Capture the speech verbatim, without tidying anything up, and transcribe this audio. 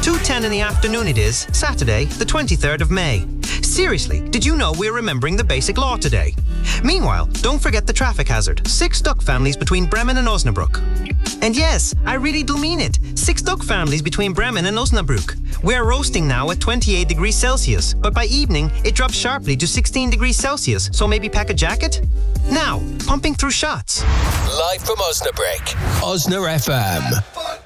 two ten in the afternoon it is, Saturday, the twenty-third of May. Seriously, did you know we're remembering the basic law today? Meanwhile, don't forget the traffic hazard. Six duck families between Bremen and Osnabrück. And yes, I really do mean it. Six duck families between Bremen and Osnabrück. We're roasting now at twenty-eight degrees Celsius, but by evening it drops sharply to sixteen degrees Celsius, so maybe pack a jacket? Now, pumping through shots. Live from Osnabrück, Osna F M.